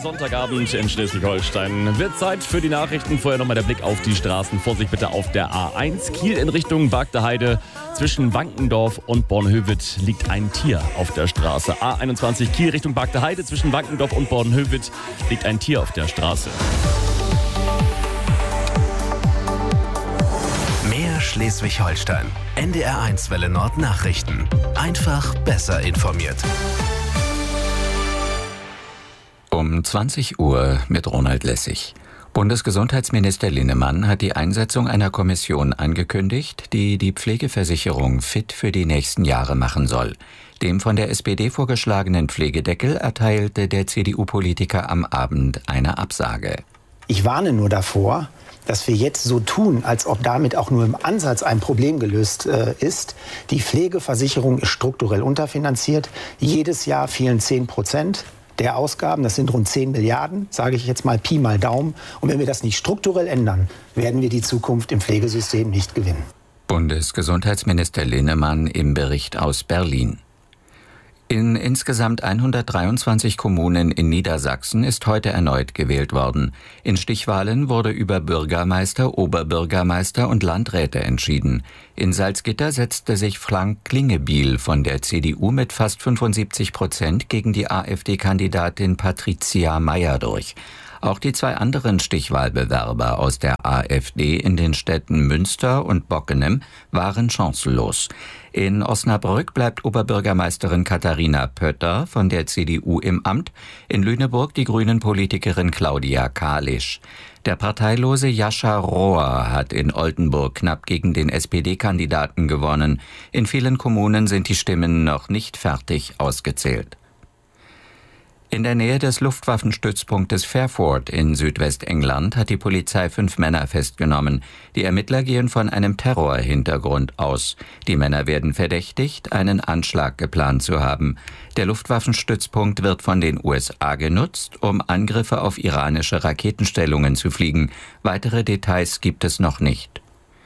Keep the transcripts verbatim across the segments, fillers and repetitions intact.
Sonntagabend in Schleswig-Holstein. Wird Zeit für die Nachrichten. Vorher nochmal der Blick auf die Straßen. Vorsicht bitte auf der A eins. Kiel in Richtung Bagdeheide. Zwischen Wankendorf und Bornhöved liegt ein Tier auf der Straße. A einundzwanzig Kiel Richtung Bagdeheide. Zwischen Wankendorf und Bornhöved liegt ein Tier auf der Straße. Mehr Schleswig-Holstein. N D R eins Welle Nord Nachrichten. Einfach besser informiert. Um zwanzig Uhr mit Ronald Lessig. Bundesgesundheitsminister Linnemann hat die Einsetzung einer Kommission angekündigt, die die Pflegeversicherung fit für die nächsten Jahre machen soll. Dem von der S P D vorgeschlagenen Pflegedeckel erteilte der C D U-Politiker am Abend eine Absage. Ich warne nur davor, dass wir jetzt so tun, als ob damit auch nur im Ansatz ein Problem gelöst äh, ist. Die Pflegeversicherung ist strukturell unterfinanziert. Jedes Jahr fehlen zehn Prozent der Ausgaben. Das sind rund zehn Milliarden, sage ich jetzt mal Pi mal Daumen. Und wenn wir das nicht strukturell ändern, werden wir die Zukunft im Pflegesystem nicht gewinnen. Bundesgesundheitsminister Linnemann im Bericht aus Berlin. In insgesamt hundertdreiundzwanzig Kommunen in Niedersachsen ist heute erneut gewählt worden. In Stichwahlen wurde über Bürgermeister, Oberbürgermeister und Landräte entschieden. In Salzgitter setzte sich Frank Klingebiel von der C D U mit fast fünfundsiebzig Prozent gegen die AfD-Kandidatin Patricia Mayer durch. Auch die zwei anderen Stichwahlbewerber aus der AfD in den Städten Münster und Bockenem waren chancenlos. In Osnabrück bleibt Oberbürgermeisterin Katharina Pötter von der C D U im Amt, in Lüneburg die Grünen-Politikerin Claudia Kalisch. Der parteilose Jascha Rohr hat in Oldenburg knapp gegen den S P D-Kandidaten gewonnen. In vielen Kommunen sind die Stimmen noch nicht fertig ausgezählt. In der Nähe des Luftwaffenstützpunktes Fairford in Südwestengland hat die Polizei fünf Männer festgenommen. Die Ermittler gehen von einem Terrorhintergrund aus. Die Männer werden verdächtigt, einen Anschlag geplant zu haben. Der Luftwaffenstützpunkt wird von den U S A genutzt, um Angriffe auf iranische Raketenstellungen zu fliegen. Weitere Details gibt es noch nicht.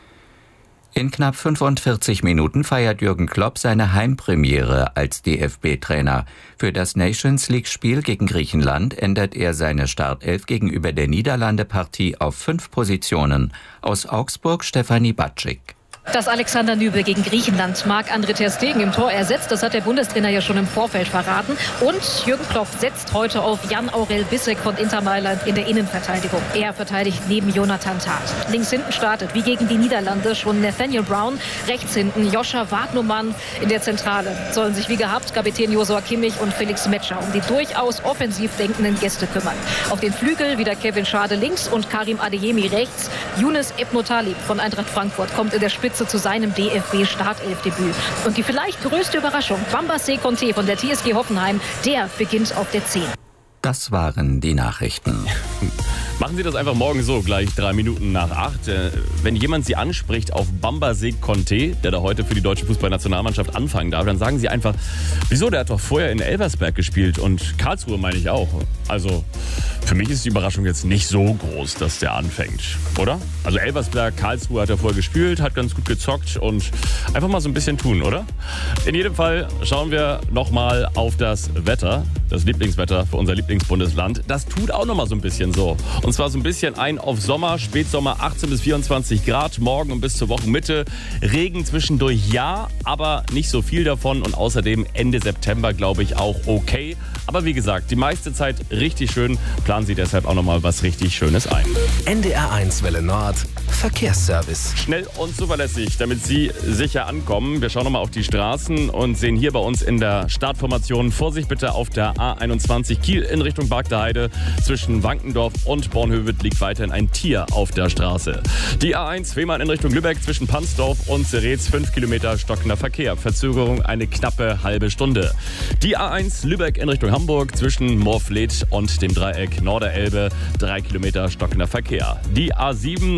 In knapp fünfundvierzig Minuten feiert Jürgen Klopp seine Heimpremiere als D F B-Trainer. Für das Nations-League-Spiel gegen Griechenland ändert er seine Startelf gegenüber der Niederlande-Partie auf fünf Positionen. Aus Augsburg Stefanie Batschik. Dass Alexander Nübel gegen Griechenland Marc-André ter Stegen im Tor ersetzt, das hat der Bundestrainer ja schon im Vorfeld verraten. Und Jürgen Klopp setzt heute auf Jan-Aurel Bissek von Inter Mailand in der Innenverteidigung. Er verteidigt neben Jonathan Tah. Links hinten startet, wie gegen die Niederlande, schon Nathaniel Brown. Rechts hinten Joscha Wagnumann. In der Zentrale sollen sich wie gehabt Kapitän Josua Kimmich und Felix Metscher um die durchaus offensiv denkenden Gäste kümmern. Auf den Flügel wieder Kevin Schade links und Karim Adeyemi rechts. Younes Ebnotalib von Eintracht Frankfurt kommt in der Spitze zu seinem D F B-Startelfdebüt. Und die vielleicht größte Überraschung, Bamba Conte von der T S G Hoffenheim, der beginnt auf der zehn. Das waren die Nachrichten. Machen Sie das einfach morgen so, gleich drei Minuten nach acht. Wenn jemand Sie anspricht auf Bamba Conte, der da heute für die deutsche Fußballnationalmannschaft anfangen darf, dann sagen Sie einfach, wieso, der hat doch vorher in Elversberg gespielt und Karlsruhe meine ich auch. Also für mich ist die Überraschung jetzt nicht so groß, dass der anfängt, oder? Also Elversberg, Karlsruhe hat er vorher gespielt, hat ganz gut gezockt und einfach mal so ein bisschen tun, oder? In jedem Fall schauen wir nochmal auf das Wetter, das Lieblingswetter für unser Lieblingsbundesland. Das tut auch nochmal so ein bisschen so. Und zwar so ein bisschen ein auf Sommer, Spätsommer, achtzehn bis vierundzwanzig Grad, morgen und bis zur Wochenmitte. Regen zwischendurch ja, aber nicht so viel davon und außerdem Ende September, glaube ich, auch okay. Aber wie gesagt, die meiste Zeit richtig schön. Planen Sie deshalb auch nochmal was richtig Schönes ein. N D R eins Welle Nord Verkehrsservice. Schnell und zuverlässig, damit Sie sicher ankommen. Wir schauen nochmal auf die Straßen und sehen hier bei uns in der Startformation Vorsicht bitte auf der A einundzwanzig Kiel in Richtung Bagdeheide. Zwischen Wankendorf und Bornhöved liegt weiterhin ein Tier auf der Straße. Die A eins Fehmarn in Richtung Lübeck zwischen Pansdorf und Zeretz fünf Kilometer stockender Verkehr. Verzögerung eine knappe halbe Stunde. Die A eins Lübeck in Richtung Hamburg zwischen Moorfleet und dem Dreieck Norderelbe drei Kilometer stockender Verkehr. Die A sieben Flensburg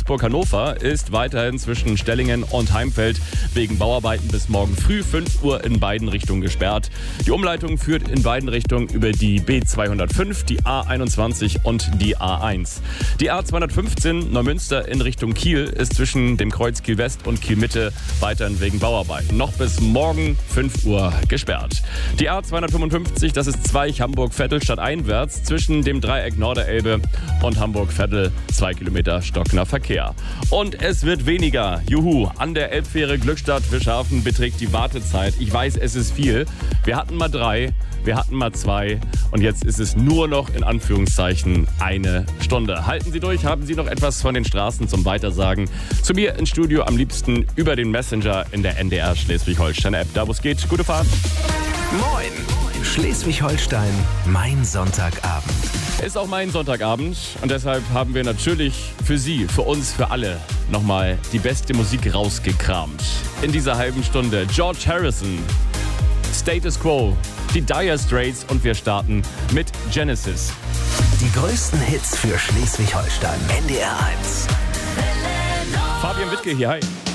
Augsburg-Hannover ist weiterhin zwischen Stellingen und Heimfeld wegen Bauarbeiten bis morgen früh fünf Uhr in beiden Richtungen gesperrt. Die Umleitung führt in beiden Richtungen über die B zweihundertfünf, die A einundzwanzig und die A eins. Die A zweihundertfünfzehn Neumünster in Richtung Kiel ist zwischen dem Kreuz Kiel West und Kiel Mitte weiterhin wegen Bauarbeiten noch bis morgen fünf Uhr gesperrt. Die A zweihundertfünfundfünfzig, das ist Zweich Hamburg-Vettel stadteinwärts zwischen dem Dreieck Norderelbe und Hamburg-Vettel, zwei Kilometer stockender Verkehr. Und es wird weniger. Juhu, an der Elbfähre Glückstadt-Fischhafen beträgt die Wartezeit. Ich weiß, es ist viel. Wir hatten mal drei, wir hatten mal zwei und jetzt ist es nur noch in Anführungszeichen eine Stunde. Halten Sie durch, haben Sie noch etwas von den Straßen zum Weitersagen? Zu mir ins Studio am liebsten über den Messenger in der N D R Schleswig-Holstein-App. Da wo es geht, gute Fahrt. Moin! Schleswig-Holstein, mein Sonntagabend. Ist auch mein Sonntagabend und deshalb haben wir natürlich für Sie, für uns, für alle nochmal die beste Musik rausgekramt. In dieser halben Stunde George Harrison, Status Quo, die Dire Straits und wir starten mit Genesis. Die größten Hits für Schleswig-Holstein. N D R eins. Fabian Wittke hier, hi.